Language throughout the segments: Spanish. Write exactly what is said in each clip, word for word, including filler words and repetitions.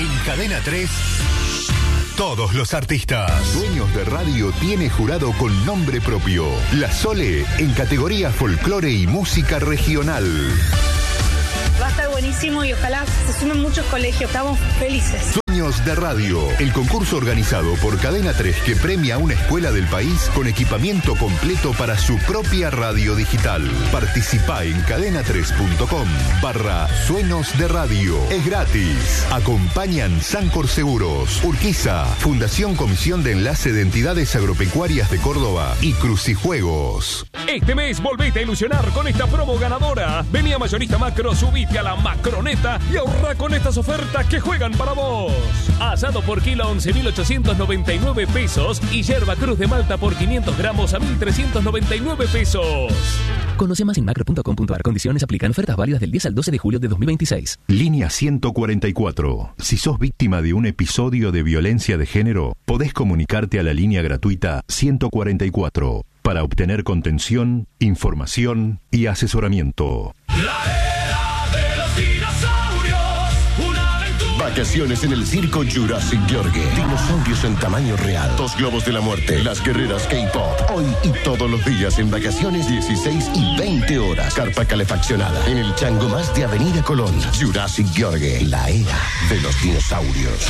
En Cadena tres, todos los artistas. Sueños de Radio tiene jurado con nombre propio. La Sole en categoría folclore y música regional. Va a estar buenísimo y ojalá se sumen muchos colegios. Estamos felices. Sueños de Radio, el concurso organizado por Cadena tres que premia a una escuela del país con equipamiento completo para su propia radio digital. Participá en cadena tres punto com barra Sueños de Radio. Es gratis. Acompañan Sancor Seguros, Urquiza, Fundación Comisión de Enlace de Entidades Agropecuarias de Córdoba y Crucijuegos. Este mes volvete a ilusionar con esta promo ganadora. Vení a Mayorista Macro, subite a la Macroneta y ahorra con estas ofertas que juegan para vos. Asado por kilo a once mil ochocientos noventa y nueve pesos y yerba cruz de Malta por quinientos gramos a mil trescientos noventa y nueve pesos. Conoce más en macro punto com punto ar. Condiciones aplican. Ofertas válidas del diez al doce de julio de dos mil veintiséis. Línea ciento cuarenta y cuatro. Si sos víctima de un episodio de violencia de género, podés comunicarte a la línea gratuita ciento cuarenta y cuatro para obtener contención, información y asesoramiento. La era de los dinosaurios, una aventura. Vacaciones en el circo Jurassic Yorgue. Dinosaurios en tamaño real. Dos globos de la muerte. Las guerreras K-pop. Hoy y todos los días en vacaciones, dieciséis y veinte horas. Carpa calefaccionada. En el chango más de Avenida Colón. Jurassic Yorgue. La era de los dinosaurios.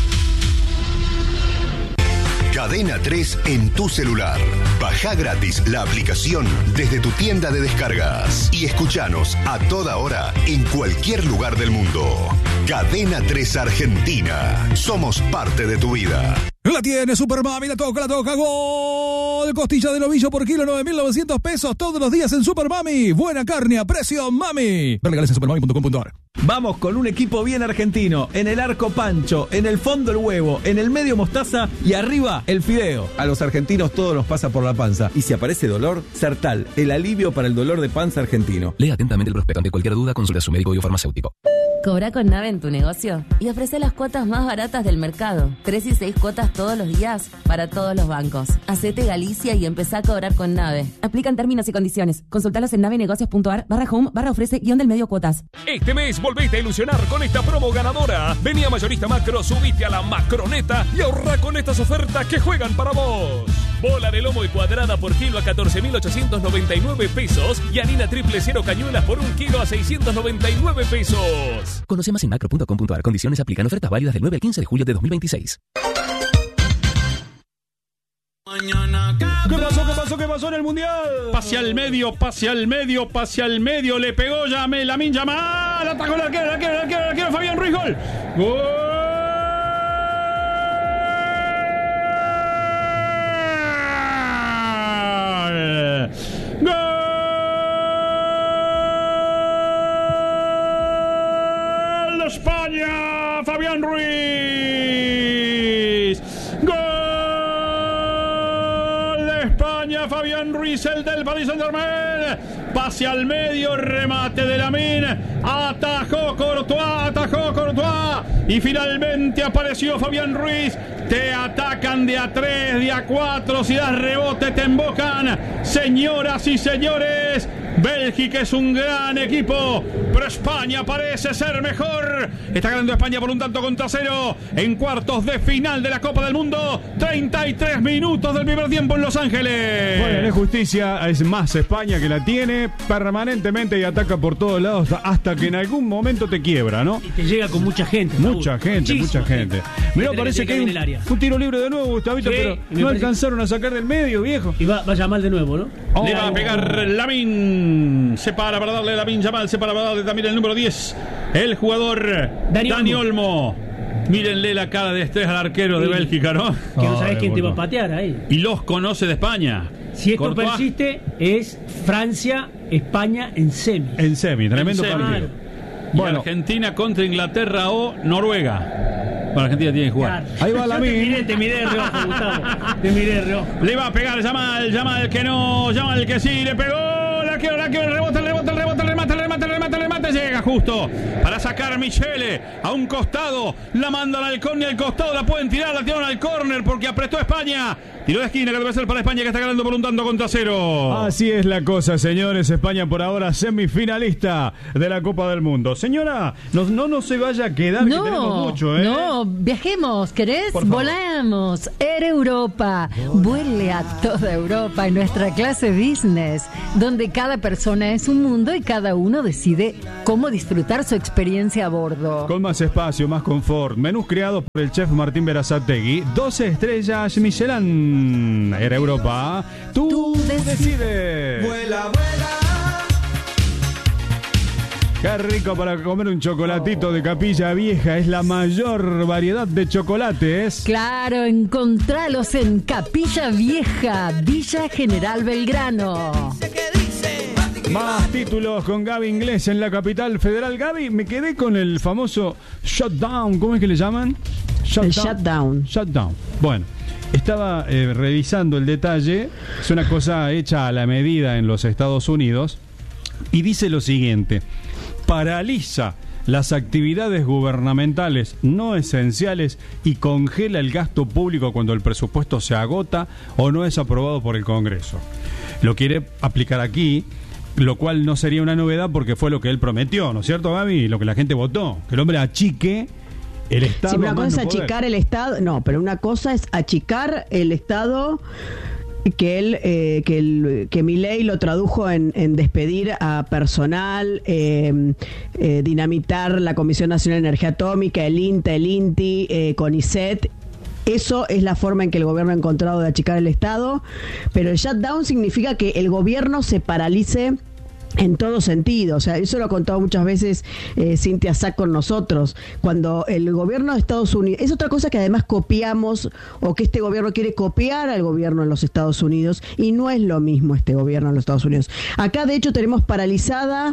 Cadena tres en tu celular. Baja gratis la aplicación desde tu tienda de descargas y escuchanos a toda hora en cualquier lugar del mundo. Cadena tres Argentina. Somos parte de tu vida. La tiene Super Mami, la toca, la toca, gol. Costilla de novillo por kilo, nueve mil novecientos pesos todos los días en Super Mami. Buena carne a precio Mami. Ver legales en supermami punto com punto ar. Vamos con un equipo bien argentino. En el arco Pancho, en el fondo el huevo, en el medio mostaza y arriba el fideo. A los argentinos todo nos pasa por la panza. Y si aparece dolor, Sertal, el alivio para el dolor de panza argentino. Lea atentamente el prospecto. Ante cualquier duda, consulta a su médico y o farmacéutico. Cobra con Nave en tu negocio y ofrece las cuotas más baratas del mercado. Tres y seis cuotas todos los días para todos los bancos. Hacete Galicia y empezá a cobrar con Nave. Aplican términos y condiciones. Consultalos en navenegocios punto ar barra home barra ofrece guión del medio cuotas. Este mes volvete a ilusionar con esta promo ganadora. Vení a Mayorista Macro, subite a la Macroneta y ahorra con estas ofertas que juegan para vos. Bola de lomo y cuadrada por kilo a catorce mil ochocientos noventa y nueve pesos y harina triple cero cañuelas por un kilo a seiscientos noventa y nueve pesos. Conoce más en macro punto com punto ar. Condiciones aplican. Ofertas válidas del nueve al quince de julio de dos mil veintiséis. ¿Qué pasó? ¿Qué pasó? ¿Qué pasó en el Mundial? Pase al medio, pase al medio, pase al medio. Le pegó Lamine, Lamine Yamal. Atacó el arquero, el arquero, el arquero, el arquero. Fabián Ruiz, gol. ¡Gol! ¡Gol de España! Fabián Ruiz. ¡Gol! Fabián Ruiz, el del Paris Saint-Germain. Pase al medio, remate de Lamine. Atajó Courtois, atajó Courtois. Y finalmente apareció Fabián Ruiz. Te atacan de a tres, de a cuatro. Si das rebote, te embocan. Señoras y señores, Bélgica es un gran equipo, pero España parece ser mejor. Está ganando España por un tanto contra cero en cuartos de final de la Copa del Mundo. treinta y tres minutos del primer tiempo en Los Ángeles. Bueno, es justicia, es más España que la tiene permanentemente y ataca por todos lados hasta que en algún momento te quiebra, ¿no? Y te llega con mucha gente. Mucha Raúl. gente, Muchísima mucha gente. Mirá, parece que hay un, un tiro libre de nuevo, Gustavito, Sí, pero me no parece- alcanzaron a sacar del medio, viejo. Y va, vaya mal de nuevo, ¿no? Oh. Le va a pegar Lamine. Se para para darle Lamine Yamal. Se para para darle también el número diez. El jugador Dani, Dani Olmo. Mírenle la cara de estrés al arquero de Sí. Bélgica, ¿no? Que no sabés quién te va a patear ahí. Y los conoce de España. Si esto Courtois. persiste, es Francia, España en semi. En semi, tremendo En semi. partido. Y Bueno. Argentina contra Inglaterra o Noruega. Bueno, Argentina tiene que jugar. Claro. Ahí va Yo Lamine. Te miré, te miré de reojo, Gustavo. Te miré de reojo. Le va a pegar Yamal, Yamal que no, Yamal que sí, le pegó. La quiero, la quiero, el rebote, el rebote, el rebote, el remate, el remate, el remate, el remate. rebote llega justo para sacar Michele a un costado, la mandan al córner y al costado la pueden tirar, la tiraron al córner porque apretó España. Tiro de esquina que debe ser para España, que está ganando por un tanto contra cero. Así es la cosa, señores. España por ahora semifinalista de la Copa del Mundo. Señora, no, no, no se vaya a quedar, no, que tenemos mucho, ¿eh? No, viajemos, ¿querés? Volamos. Air Europa. Vuele a toda Europa en nuestra clase business, donde cada persona es un mundo y cada uno decide cómo disfrutar su experiencia a bordo. Con más espacio, más confort. Menús creados por el chef Martín Berazategui. doce estrellas Michelin. Era Europa. Tú, Tú decides. Vuela, vuela. Qué rico para comer un chocolatito de Capilla Vieja. Es la mayor variedad de chocolates. Claro, encontralos en Capilla Vieja, Villa General Belgrano. Más títulos con Gaby Inglés en la capital federal. Gaby, me quedé con el famoso shutdown. ¿Cómo es que le llaman? Shutdown. El shutdown. Shutdown. Bueno, estaba eh, revisando el detalle. Es una cosa hecha a la medida en los Estados Unidos. Y dice lo siguiente: paraliza las actividades gubernamentales no esenciales y congela el gasto público cuando el presupuesto se agota o no es aprobado por el Congreso. Lo quiere aplicar aquí, lo cual no sería una novedad porque fue lo que él prometió, ¿no es cierto, Gaby? Lo que la gente votó, que el hombre achique el Estado. Sí, una cosa es no achicar el Estado, no, pero una cosa es achicar el Estado que él, eh, que, el, que Milei lo tradujo en, en despedir a personal, eh, eh, dinamitar la Comisión Nacional de Energía Atómica, el INTA, el INTI, eh, CONICET. Eso es la forma en que el gobierno ha encontrado de achicar el Estado, pero el shutdown significa que el gobierno se paralice en todo sentido. O sea, eso lo ha contado muchas veces eh, Cintia Sack con nosotros. Cuando el gobierno de Estados Unidos, es otra cosa que además copiamos, o que este gobierno quiere copiar al gobierno en los Estados Unidos, y no es lo mismo este gobierno en los Estados Unidos. Acá de hecho tenemos paralizada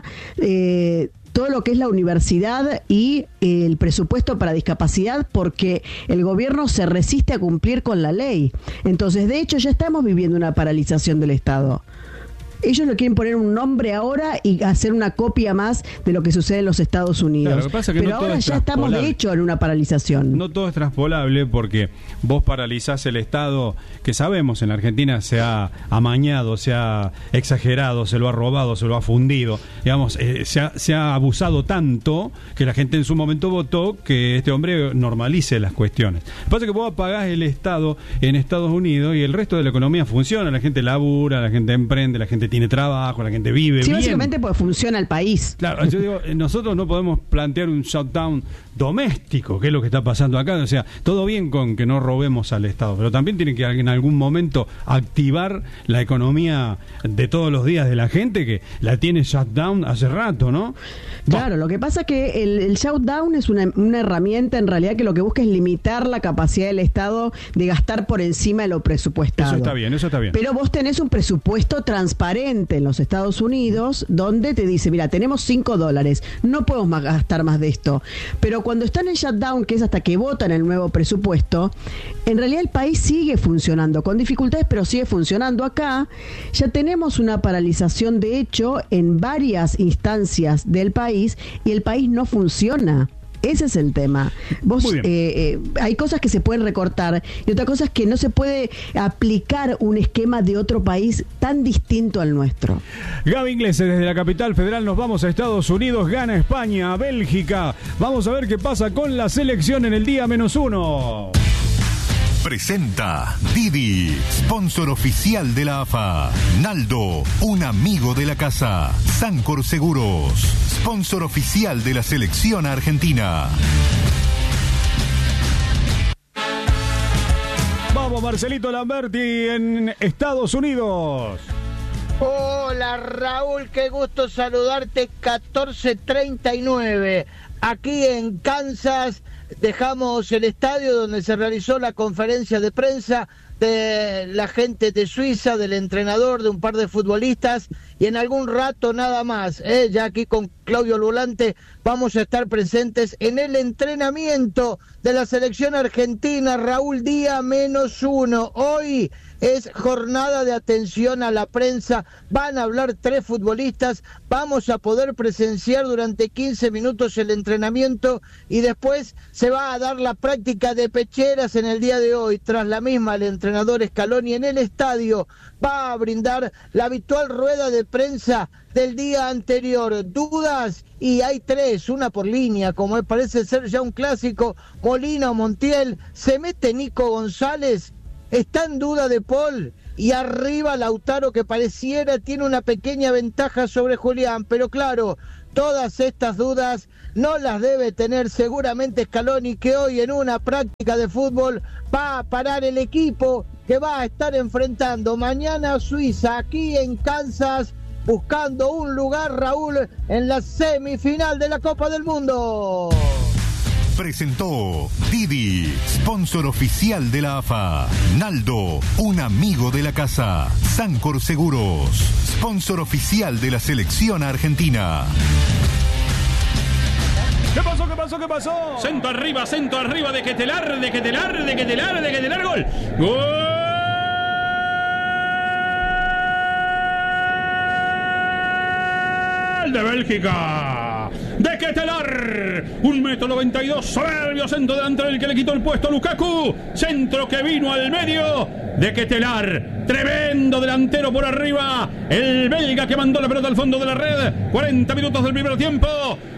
eh, todo lo que es la universidad y el presupuesto para discapacidad, porque el gobierno se resiste a cumplir con la ley. Entonces, de hecho, ya estamos viviendo una paralización del Estado. Ellos le quieren poner un nombre ahora y hacer una copia más de lo que sucede en los Estados Unidos. Claro, lo que pasa es que pero no todo ahora es ya estamos de hecho en una paralización. No todo es transpolable porque vos paralizás el Estado, que sabemos en la Argentina se ha amañado, se ha exagerado, se lo ha robado, se lo ha fundido. Digamos, eh, se, ha, se ha abusado tanto que la gente en su momento votó que este hombre normalice las cuestiones. Lo que pasa es que vos apagás el Estado en Estados Unidos y el resto de la economía funciona. La gente labura, la gente emprende, la gente tiene trabajo, la gente vive sí, bien. Sí, básicamente pues funciona el país. Claro, yo digo, nosotros no podemos plantear un shutdown doméstico, que es lo que está pasando acá. O sea, todo bien con que no robemos al Estado, pero también tiene que en algún momento activar la economía de todos los días de la gente, que la tiene shutdown hace rato, ¿no? Claro, lo que pasa es que el, el shutdown es una, una herramienta en realidad que lo que busca es limitar la capacidad del Estado de gastar por encima de lo presupuestado. Eso está bien, eso está bien. Pero vos tenés un presupuesto transparente en los Estados Unidos donde te dice, mira, tenemos cinco dólares, no podemos más gastar más de esto. Pero cuando están en shutdown, que es hasta que votan el nuevo presupuesto, en realidad el país sigue funcionando, con dificultades, pero sigue funcionando. Acá ya tenemos una paralización de hecho en varias instancias del país y el país no funciona. Ese es el tema. Vos, eh, eh, hay cosas que se pueden recortar y otra cosa es que no se puede aplicar un esquema de otro país tan distinto al nuestro. Gaby Inglés, desde la capital federal nos vamos a Estados Unidos, gana España, Bélgica. Vamos a ver qué pasa con la selección en el día menos uno. Presenta Didi, sponsor oficial de la A F A. Naldo, un amigo de la casa. Sancor Seguros, sponsor oficial de la selección argentina. Vamos, Marcelito Lamberti en Estados Unidos. Hola Raúl, qué gusto saludarte. catorce treinta y nueve aquí en Kansas. Dejamos el estadio donde se realizó la conferencia de prensa de la gente de Suiza, del entrenador, de un par de futbolistas, y en algún rato nada más, ¿eh? Ya aquí con Claudio Volante vamos a estar presentes en el entrenamiento de la selección argentina. Raúl, día menos uno. Hoy es jornada de atención a la prensa, van a hablar tres futbolistas, vamos a poder presenciar durante quince minutos el entrenamiento y después se va a dar la práctica de pecheras en el día de hoy. Tras la misma, el entrenador Scaloni en el estadio va a brindar la habitual rueda de prensa del día anterior. Dudas, y hay tres, una por línea, como parece ser ya un clásico. Molina o Montiel, se mete Nico González, está en duda De Paul, y arriba Lautaro, que pareciera tiene una pequeña ventaja sobre Julián, pero claro, todas estas dudas no las debe tener seguramente Scaloni, que hoy en una práctica de fútbol va a parar el equipo que va a estar enfrentando mañana a Suiza, aquí en Kansas, buscando un lugar, Raúl, en la semifinal de la Copa del Mundo. Presentó Didi, sponsor oficial de la A F A. Naldo, un amigo de la casa. Sancor Seguros, sponsor oficial de la selección argentina. ¿Qué pasó? ¿Qué pasó? ¿Qué pasó? Centro arriba, centro arriba, de Ketelar, de Ketelar, de Ketelar, de Ketelar, gol. ¡Gol! De Bélgica, de Ketelar, un metro noventa y dos, soberbio centro delantero, el que le quitó el puesto a Lukaku, centro que vino al medio de Ketelar, tremendo delantero por arriba, el belga que mandó la pelota al fondo de la red. Cuarenta minutos del primer tiempo,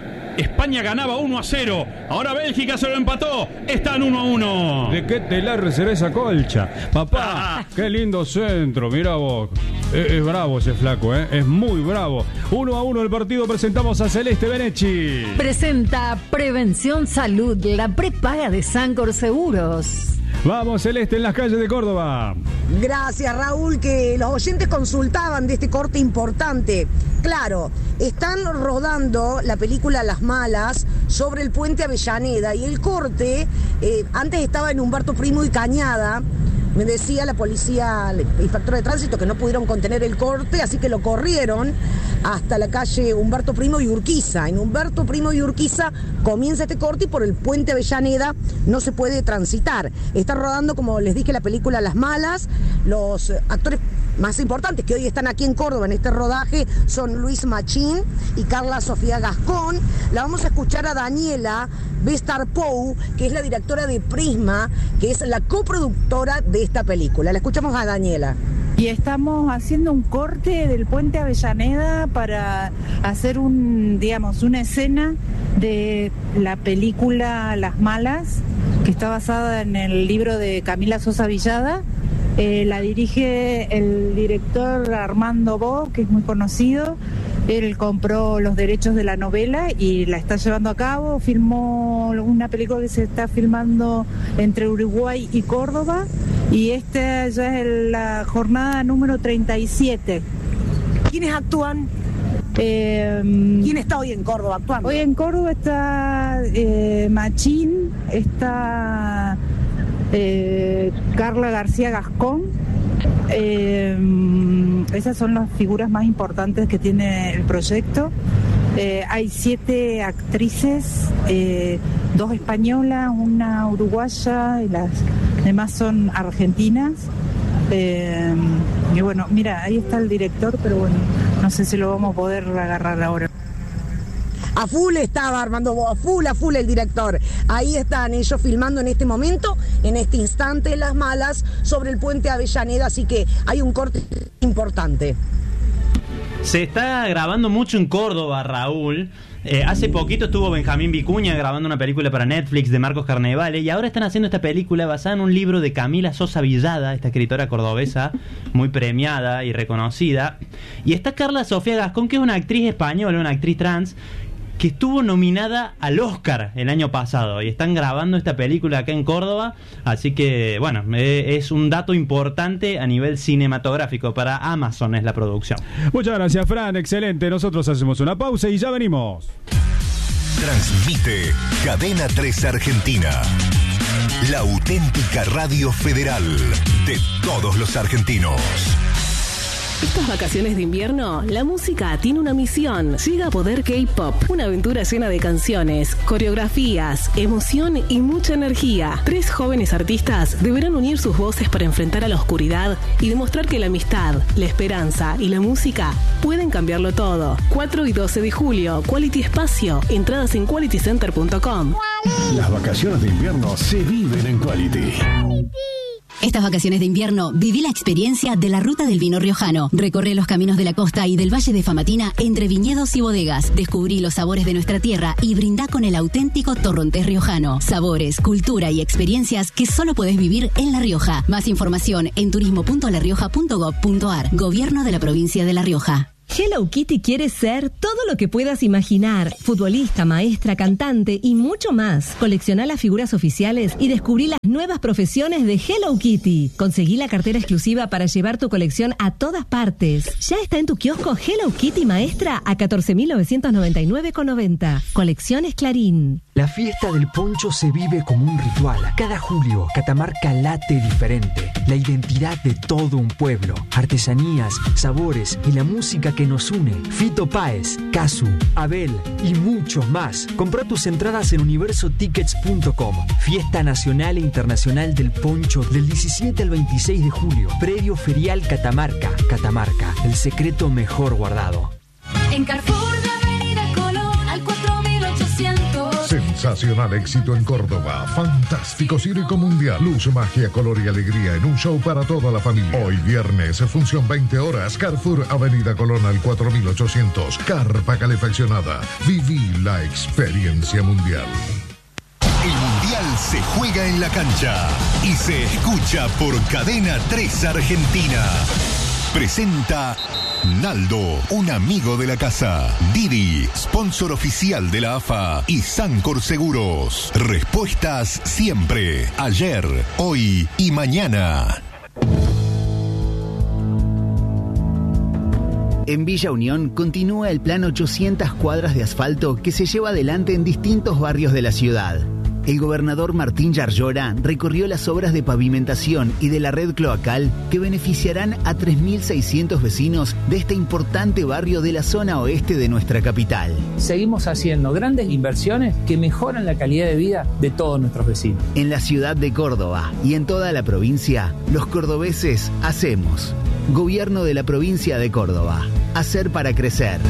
España ganaba uno a cero, ahora Bélgica se lo empató, están uno a uno. ¿De qué telar será esa colcha? Papá, qué lindo centro, mira vos. Es, es bravo ese flaco, ¿eh? Es muy bravo. Uno a uno el partido, presentamos a Celeste Benechi. Presenta Prevención Salud, la prepaga de Sancor Seguros. Vamos, Celeste, en las calles de Córdoba. Gracias, Raúl, que los oyentes consultaban de este corte importante. Claro, están rodando la película Las Malas sobre el puente Avellaneda y el corte, eh, antes estaba en Humberto Primo y Cañada. Me decía la policía, el inspector de tránsito, que no pudieron contener el corte, así que lo corrieron hasta la calle Humberto Primo y Urquiza. En Humberto Primo y Urquiza comienza este corte y por el puente Avellaneda no se puede transitar. Está rodando, como les dije, la película Las Malas. Los actores más importantes que hoy están aquí en Córdoba en este rodaje son Luis Machín y Carla Sofía Gascón. La vamos a escuchar a Daniela Bestar-Pou, que es la directora de Prisma, que es la coproductora de esta película. La escuchamos a Daniela. Y estamos haciendo un corte del puente Avellaneda para hacer un, digamos, una escena de la película Las Malas, que está basada en el libro de Camila Sosa Villada. Eh, la dirige el director Armando Bo, que es muy conocido. Él compró los derechos de la novela y la está llevando a cabo. Filmó una película que se está filmando entre Uruguay y Córdoba. Y esta ya es la jornada número treinta y siete. ¿Quiénes actúan? Eh, ¿Quién está hoy en Córdoba actuando? Hoy en Córdoba está eh, Machín, está eh, Carla García Gascón. Eh, esas son las figuras más importantes que tiene el proyecto. Eh, hay siete actrices, eh, dos españolas, una uruguaya y las demás son argentinas. Eh, y bueno, mira, ahí está el director, pero bueno, no sé si lo vamos a poder agarrar ahora. A full estaba Armando, a full, a full el director. Ahí están ellos filmando en este momento, en este instante, Las Malas, sobre el puente Avellaneda, así que hay un corte importante. Se está grabando mucho en Córdoba, Raúl. Eh, hace poquito estuvo Benjamín Vicuña grabando una película para Netflix de Marcos Carnevale y ahora están haciendo esta película basada en un libro de Camila Sosa Villada, esta escritora cordobesa muy premiada y reconocida. Y está Carla Sofía Gascón, que es una actriz española, una actriz trans, que estuvo nominada al Oscar el año pasado y están grabando esta película acá en Córdoba, así que bueno, eh, es un dato importante a nivel cinematográfico. Para Amazon es la producción. Muchas gracias, Fran, excelente. Nosotros hacemos una pausa y ya venimos. Transmite Cadena tres Argentina, la auténtica radio federal de todos los argentinos. Estas vacaciones de invierno, la música tiene una misión. Llega Poder K-Pop, una aventura llena de canciones, coreografías, emoción y mucha energía. Tres jóvenes artistas deberán unir sus voces para enfrentar a la oscuridad y demostrar que la amistad, la esperanza y la música pueden cambiarlo todo. cuatro y doce de julio, Quality Espacio. Entradas en quality center punto com. Las vacaciones de invierno se viven en Quality. Estas vacaciones de invierno, viví la experiencia de la Ruta del Vino Riojano. Recorre los caminos de la costa y del Valle de Famatina entre viñedos y bodegas. Descubrí los sabores de nuestra tierra y brindá con el auténtico torrontés riojano. Sabores, cultura y experiencias que solo podés vivir en La Rioja. Más información en turismo punto la rioja punto gob punto ar. Gobierno de la provincia de La Rioja. Hello Kitty quiere ser todo lo que puedas imaginar. Futbolista, maestra, cantante y mucho más. Coleccioná las figuras oficiales y descubrí las nuevas profesiones de Hello Kitty. Conseguí la cartera exclusiva para llevar tu colección a todas partes. Ya está en tu kiosco Hello Kitty Maestra a catorce mil novecientos noventa y nueve con noventa. Colecciones Clarín. La fiesta del poncho se vive como un ritual. Cada julio, Catamarca late diferente. La identidad de todo un pueblo. Artesanías, sabores y la música que nos une. Fito Páez, Casu, Abel y muchos más. Comprá tus entradas en universo tickets punto com. Fiesta Nacional e Internacional del Poncho del diecisiete al veintiséis de julio. Predio Ferial Catamarca. Catamarca, el secreto mejor guardado. En Carrefour de Avenida Colón al cuatro mil ochocientos. Sensacional éxito en Córdoba. Fantástico circo mundial. Luz, magia, color y alegría en un show para toda la familia. Hoy viernes, función veinte horas. Carrefour Avenida Colón al cuatro mil ochocientos. Carpa calefaccionada. Viví la experiencia mundial. El Mundial se juega en la cancha y se escucha por Cadena tres Argentina. Presenta Naldo, un amigo de la casa. Didi, sponsor oficial de la A F A. Y Sancor Seguros. Respuestas siempre. Ayer, hoy y mañana. En Villa Unión continúa el plan ochocientas cuadras de asfalto que se lleva adelante en distintos barrios de la ciudad. El gobernador Martín Yarlora recorrió las obras de pavimentación y de la red cloacal que beneficiarán a tres mil seiscientos vecinos de este importante barrio de la zona oeste de nuestra capital. Seguimos haciendo grandes inversiones que mejoran la calidad de vida de todos nuestros vecinos. En la ciudad de Córdoba y en toda la provincia, los cordobeses hacemos. Gobierno de la provincia de Córdoba. Hacer para crecer.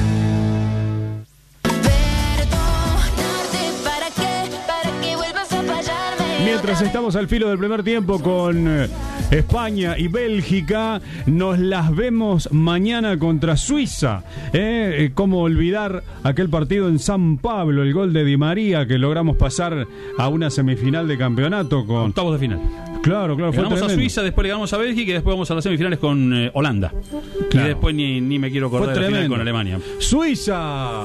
Mientras estamos al filo del primer tiempo con España y Bélgica, nos las vemos mañana contra Suiza. ¿Eh? ¿Cómo olvidar aquel partido en San Pablo, el gol de Di María, que logramos pasar a una semifinal de campeonato con... Octavos de final. Claro, claro. Le ganamos a Suiza, después le ganamos a Bélgica y después vamos a las semifinales con eh, Holanda. Claro. Y después ni, ni me quiero acordar de la final con Alemania. ¡Suiza!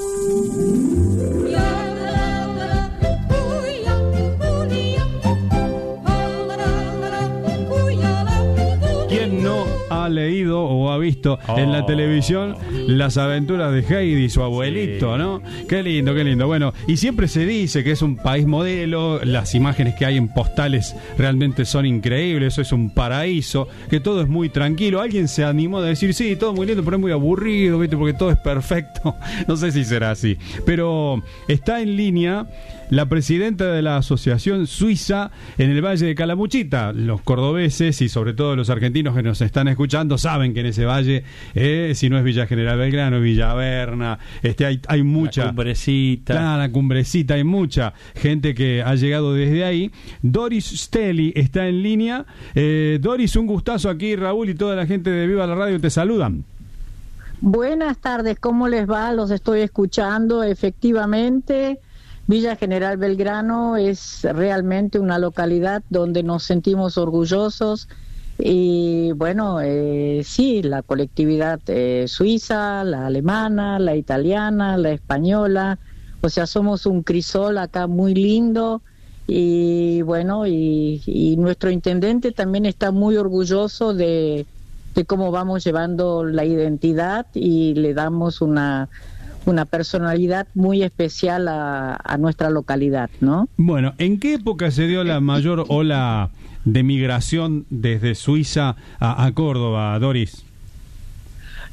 ¿Quién no ha leído o ha visto oh. en la televisión las aventuras de Heidi, su abuelito, sí. ¿no? Qué lindo, qué lindo. Bueno, y siempre se dice que es un país modelo, las imágenes que hay en postales realmente son increíbles, eso es un paraíso, que todo es muy tranquilo. Alguien se animó a decir, sí, todo muy lindo, pero es muy aburrido, ¿viste? Porque todo es perfecto. No sé si será así. Pero está en línea la presidenta de la Asociación Suiza en el Valle de Calamuchita. Los cordobeses y sobre todo los argentinos que nos están escuchando saben que en ese valle, eh, si no es Villa General Belgrano, Villa Berna, este, hay, hay mucha... La Cumbrecita. Claro, la Cumbrecita, hay mucha gente que ha llegado desde ahí. Doris Stelli está en línea. Eh, Doris, un gustazo aquí, Raúl y toda la gente de Viva la Radio te saludan. Buenas tardes, ¿cómo les va? Los estoy escuchando, efectivamente... Villa General Belgrano es realmente una localidad donde nos sentimos orgullosos y bueno, eh, sí, la colectividad eh, suiza, la alemana, la italiana, la española, o sea, somos un crisol acá muy lindo y bueno, y, y nuestro intendente también está muy orgulloso de, de cómo vamos llevando la identidad y le damos una... una personalidad muy especial a, a nuestra localidad, ¿no? Bueno, ¿en qué época se dio la mayor ola de migración desde Suiza a, a Córdoba, Doris?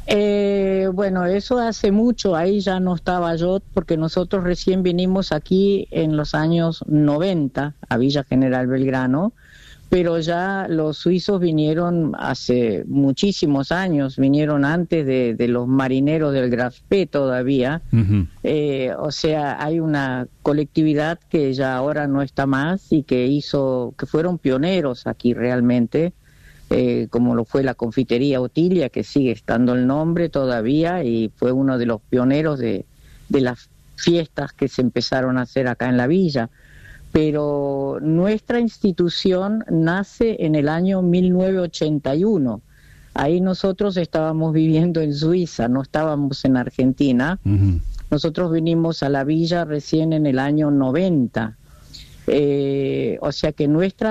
Eh, bueno, eso hace mucho, ahí ya no estaba yo, porque nosotros recién vinimos aquí en los años noventa a Villa General Belgrano, pero ya los suizos vinieron hace muchísimos años, vinieron antes de, de los marineros del Graf P todavía. Uh-huh. eh, o sea, hay una colectividad que ya ahora no está más y que hizo, que fueron pioneros aquí realmente, eh, como lo fue la confitería Otilia, que sigue estando el nombre todavía y fue uno de los pioneros de, de las fiestas que se empezaron a hacer acá en la villa. Pero nuestra institución nace en el año mil novecientos ochenta y uno. Ahí nosotros estábamos viviendo en Suiza, no estábamos en Argentina. Uh-huh. Nosotros vinimos a la villa recién en el año noventa. Eh, o sea que nuestra